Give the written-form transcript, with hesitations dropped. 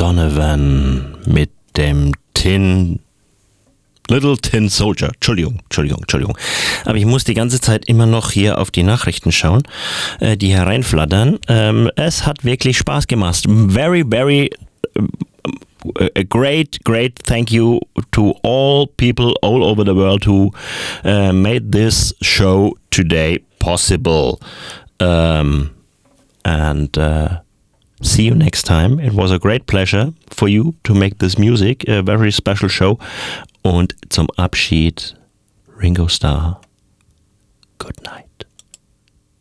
Donovan mit dem Little Tin Soldier. Entschuldigung. Aber ich muss die ganze Zeit immer noch hier auf die Nachrichten schauen, die hereinflattern. Es hat wirklich Spaß gemacht. Very, very a great thank you to all people all over the world who made this show today possible. See you next time. It was a great pleasure for you to make this music, a very special show. Und zum Abschied, Ringo Starr, good night.